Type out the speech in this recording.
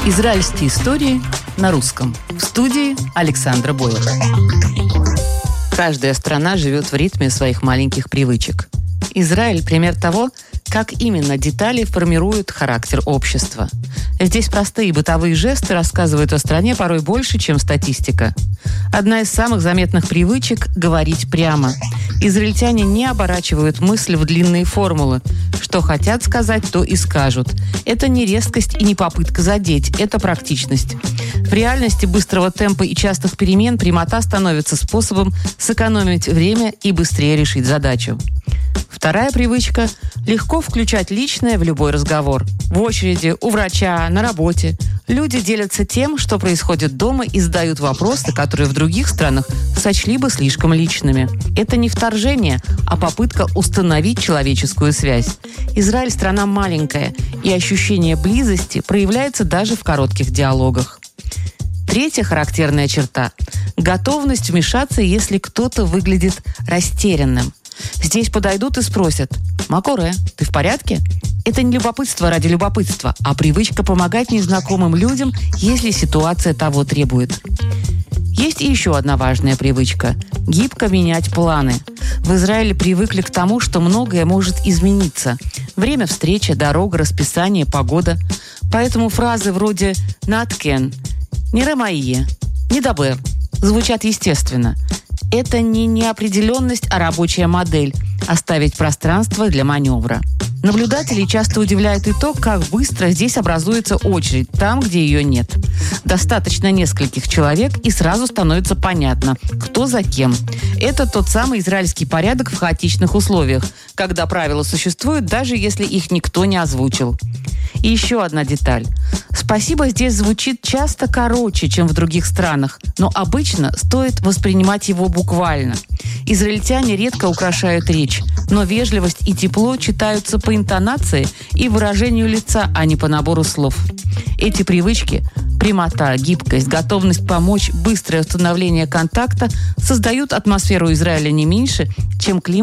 Израильские истории на русском. В студии Александра Бойко. Каждая страна живет в ритме своих маленьких привычек. Израиль – пример того, как именно детали формируют характер общества. Здесь простые бытовые жесты рассказывают о стране порой больше, чем статистика. Одна из самых заметных привычек – говорить прямо. Израильтяне не оборачивают мысль в длинные формулы. Что хотят сказать, то и скажут. Это не резкость и не попытка задеть, это практичность. В реальности быстрого темпа и частых перемен прямота становится способом сэкономить время и быстрее решить задачу. Вторая привычка – легко включать личное в любой разговор. В очереди, у врача, на работе. Люди делятся тем, что происходит дома, и задают вопросы, которые в других странах сочли бы слишком личными. Это не вторжение, а попытка установить человеческую связь. Израиль – страна маленькая, и ощущение близости проявляется даже в коротких диалогах. Третья характерная черта – готовность вмешаться, если кто-то выглядит растерянным. Здесь подойдут и спросят: «Макоре, ты в порядке?» Это не любопытство ради любопытства, а привычка помогать незнакомым людям, если ситуация того требует. Есть и еще одна важная привычка – гибко менять планы. В Израиле привыкли к тому, что многое может измениться. Время встречи, дорога, расписание, погода. Поэтому фразы вроде «наткен», «неремаие», «недабер» звучат естественно. Это не неопределенность, а рабочая модель – оставить пространство для маневра. Наблюдателей часто удивляет и то, как быстро здесь образуется очередь, там, где ее нет. Достаточно нескольких человек, и сразу становится понятно, кто за кем. Это тот самый израильский порядок в хаотичных условиях, когда правила существуют, даже если их никто не озвучил. И еще одна деталь. «Спасибо» здесь звучит часто короче, чем в других странах, но обычно стоит воспринимать его буквально. Израильтяне редко украшают речь, но вежливость и тепло читаются по интонации и выражению лица, а не по набору слов. Эти привычки – прямота, гибкость, готовность помочь, быстрое установление контакта – создают атмосферу Израиля не меньше, чем климат